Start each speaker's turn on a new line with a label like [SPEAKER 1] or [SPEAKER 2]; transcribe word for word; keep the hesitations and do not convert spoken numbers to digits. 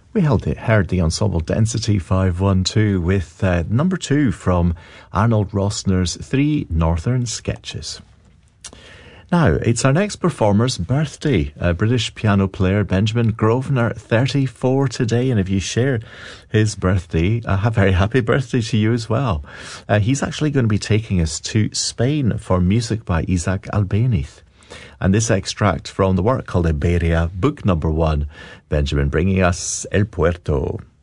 [SPEAKER 1] We held it, heard the ensemble Density five one two with uh, number two from Arnold Rosner's Three Northern Sketches. Now, it's our next performer's birthday. Uh, British piano player Benjamin Grosvenor, thirty-four today, and if you share his birthday, uh, a very happy birthday to you as well. Uh, he's actually going to be taking us to Spain for music by Isaac Albéniz. And this extract from the work called Iberia, book number one, Benjamin bringing us El Puerto.